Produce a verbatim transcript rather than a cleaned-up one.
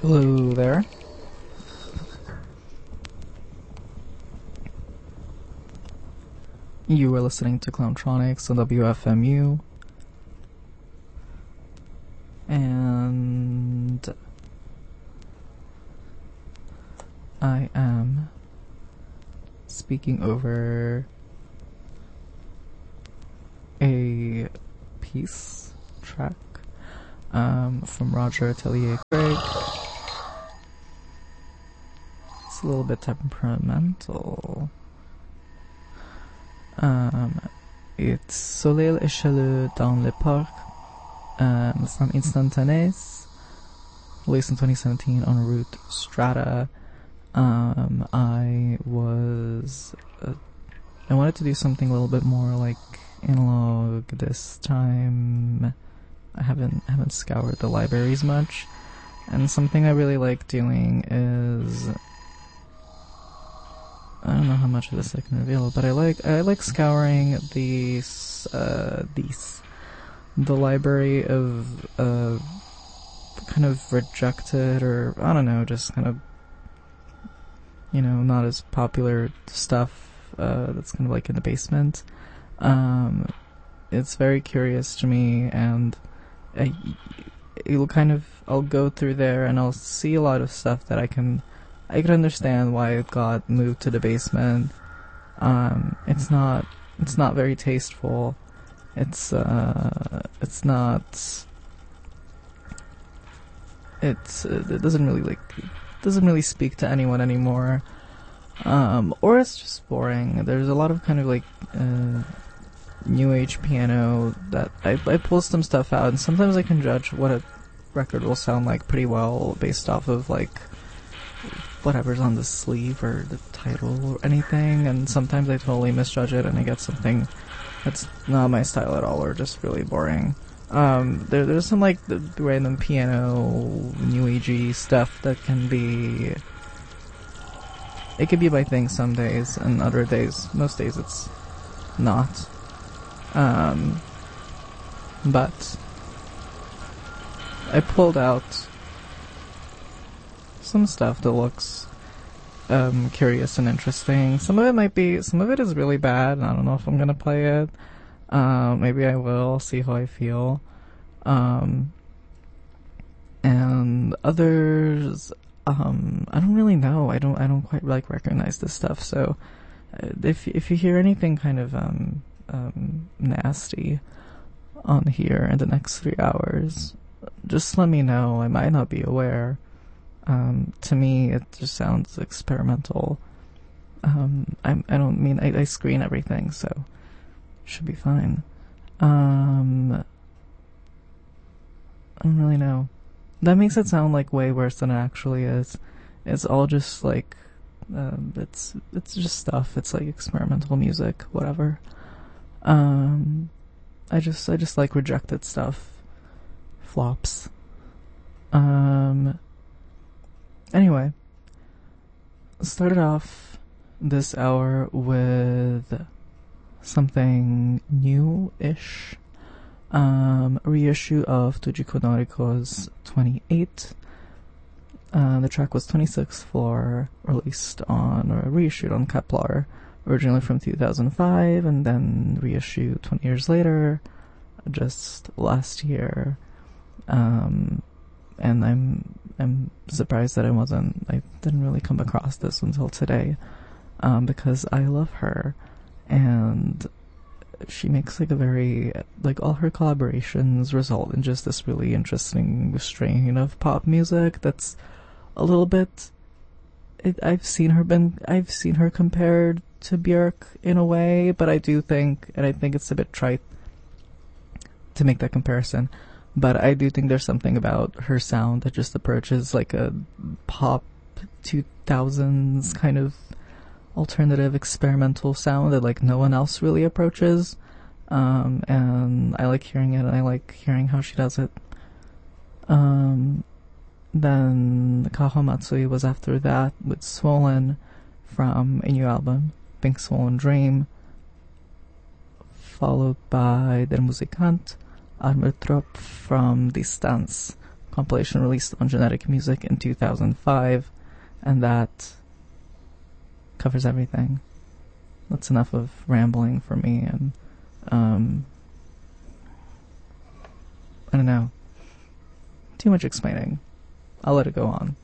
Hello there. You are listening to Clowntronics on W F M U. And I am speaking over a piece track um, from Roger Atelier Craig. It's a little bit temperamental. Um, it's Soleil écheleux dans le parc. Um, it's on Instantanées, released in twenty seventeen on Root Strata. Um, I was, uh, I wanted to do something a little bit more like analog this time. I haven't, haven't scoured the libraries much, and something I really like doing is, I don't know how much of this I can reveal, but I like, I like scouring these, uh, these, the library of, uh, kind of rejected, or, I don't know, just kind of, you know, not as popular stuff, uh, that's kind of like in the basement. Um, it's very curious to me, and I, it'll kind of, I'll go through there and I'll see a lot of stuff that I can, I can understand why it got moved to the basement. Um, it's not, it's not very tasteful. It's, uh, it's not, it's, uh, it doesn't really, like, doesn't really speak to anyone anymore. Um, or it's just boring. There's a lot of kind of, like, uh, new age piano that I, I pull some stuff out, and sometimes I can judge what a record will sound like pretty well based off of, like, whatever's on the sleeve or the title or anything, and sometimes I totally misjudge it and I get something that's not my style at all, or just really boring. Um, there, there's some, like, the random piano, new agey stuff that can be, it could be my thing some days, and other days, most days it's not. Um, but I pulled out some stuff that looks um, curious and interesting. Some of it might be, some of it is really bad, and I don't know if I'm gonna play it. Uh, maybe I will, see how I feel. Um, and others, um, I don't really know. I don't, I don't quite like recognize this stuff. So, uh, if if you hear anything kind of um, um, nasty on here in the next three hours, just let me know. I might not be aware. Um, to me, it just sounds experimental. Um, I I don't mean I, I screen everything, so should be fine. Um, I don't really know. That makes it sound like way worse than it actually is. It's all just like, um, it's it's just stuff. It's like experimental music, whatever. Um, I just I just like rejected stuff, flops. Um. Anyway, started off this hour with something new-ish. Um, reissue of Tujiko Noriko's twenty-eight. Uh, the track was twenty-sixth Floor, released on, or reissued on Kepler, originally from two thousand five, and then reissued twenty years later, just last year. Um, and I'm I'm surprised that I wasn't, I didn't really come across this until today, um, because I love her, and she makes like a very, like all her collaborations result in just this really interesting strain of pop music that's a little bit, it, I've seen her been, I've seen her compared to Björk in a way, but I do think, and I think it's a bit trite to make that comparison, but I do think there's something about her sound that just approaches like a pop two thousands kind of alternative experimental sound that like no one else really approaches. Um, and I like hearing it, and I like hearing how she does it. Um, then Kaho Matsui was after that with Swollen from a new album, Pink Swollen Dream, followed by Der Musikant, Armertrop from Distance, compilation released on Genetic Music in two thousand five, and that covers everything. That's enough of rambling for me, and um, I don't know. Too much explaining. I'll let it go on.